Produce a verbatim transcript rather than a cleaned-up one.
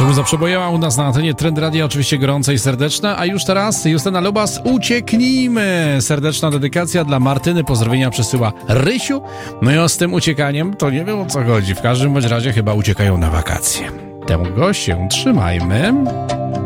To muza przebojała u nas na antenie Trend Radia, oczywiście gorąca i serdeczna, a już teraz Justyna Lubas, ucieknijmy! Serdeczna dedykacja dla Martyny, pozdrowienia przesyła Rysiu. No i o z tym uciekaniem to nie wiem, o co chodzi, w każdym bądź razie chyba uciekają na wakacje. Tego się trzymajmy.